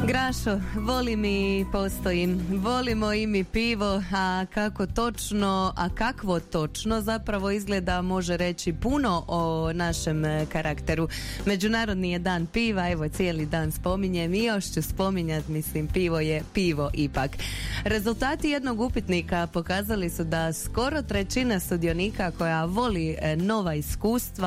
Grašo, volim i postojim, volimo i mi pivo, a kakvo točno zapravo izgleda može reći puno o našem karakteru. Međunarodni je dan piva, evo cijeli dan spominjem i još ću spominjati, mislim, pivo je pivo ipak. Rezultati jednog upitnika pokazali su da skoro trećina sudionika koja voli nova iskustva